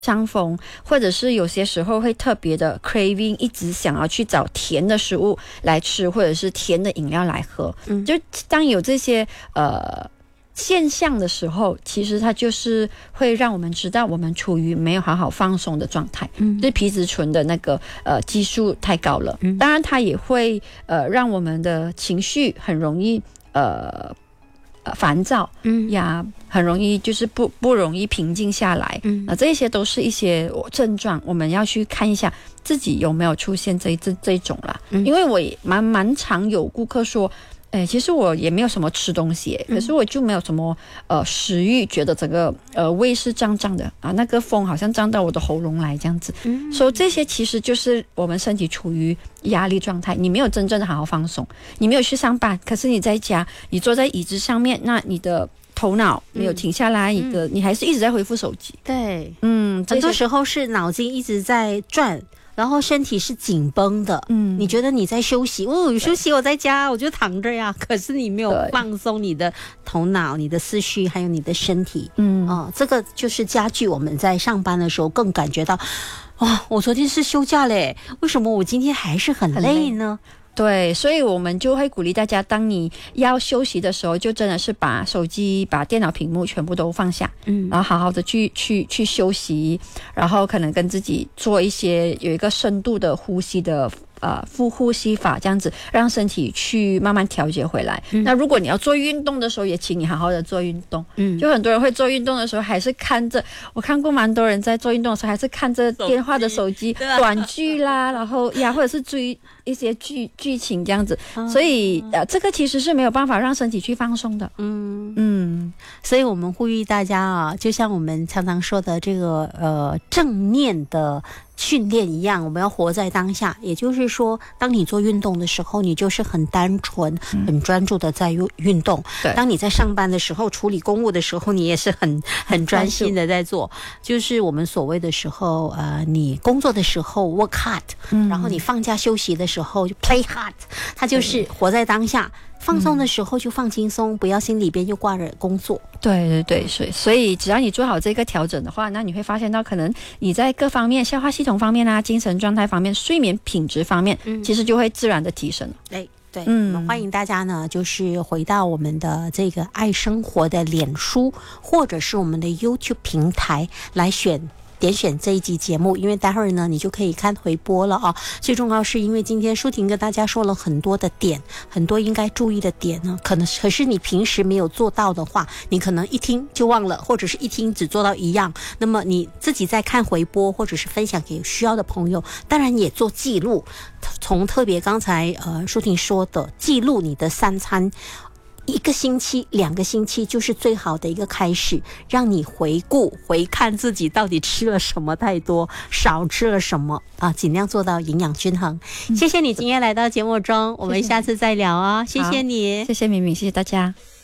伤风，或者是有些时候会特别的 craving， 一直想要去找甜的食物来吃，或者是甜的饮料来喝。就当有这些现象的时候，其实它就是会让我们知道我们处于没有好好放松的状态，就是皮质醇的那个激素太高了。当然它也会让我们的情绪很容易烦躁，呀，很容易就是不容易平静下来，这些都是一些症状，我们要去看一下自己有没有出现这种啦。因为我也蛮常有顾客说，其实我也没有什么吃东西，可是我就没有什么食欲，觉得整个胃是胀胀的啊，那个风好像胀到我的喉咙来这样子。所以这些其实就是我们身体处于压力状态，你没有真正的好好放松，你没有去上班，可是你在家，你坐在椅子上面，那你的头脑没有停下来，你还是一直在回复手机。 对，很多时候是脑筋一直在转。然后身体是紧绷的，你觉得你在休息，休息我在家我就躺着呀，可是你没有放松你的头脑、你的思绪还有你的身体，这个就是加剧我们在上班的时候更感觉到，我昨天是休假嘞，为什么我今天还是很累呢？ 对，所以我们就会鼓励大家，当你要休息的时候，就真的是把手机、把电脑屏幕全部都放下，然后好好的去休息，然后可能跟自己做一些有一个深度的呼吸的腹呼吸法，这样子让身体去慢慢调节回来。那如果你要做运动的时候，也请你好好的做运动。就很多人会做运动的时候还是看着，我看过蛮多人在做运动的时候还是看着电话的手机短剧啦，然后或者是追一些剧情这样子，所以这个其实是没有办法让身体去放松的。 所以我们呼吁大家啊，就像我们常常说的这个正念的训练一样，我们要活在当下。也就是说，当你做运动的时候，你就是很单纯、很专注的在运动。当你在上班的时候，处理公务的时候，你也是很专心的在做。就是我们所谓的时候，你工作的时候 work hard，然后你放假休息的时候就 play hard， 它就是活在当下。放松的时候就放轻松，不要心里边就挂着工作。 对，所以只要你做好这个调整的话，那你会发现到可能你在各方面，消化系统方面精神状态方面，睡眠品质方面，其实就会自然的提升。 对，我们欢迎大家呢，就是回到我们的这个爱生活的脸书或者是我们的 YouTube 平台来点选这一集节目，因为待会儿呢你就可以看回播了啊。最重要是因为今天舒婷跟大家说了很多的点，很多应该注意的点呢，可是你平时没有做到的话，你可能一听就忘了，或者是一听只做到一样。那么你自己再看回播，或者是分享给需要的朋友，当然也做记录。从特别刚才舒婷说的，记录你的3餐。1个星期、2个星期就是最好的一个开始，让你回看自己到底吃了什么太多，少吃了什么尽量做到营养均衡。谢谢你今天来到节目中，我们下次再聊啊！谢谢你， 谢谢敏敏，谢谢大家。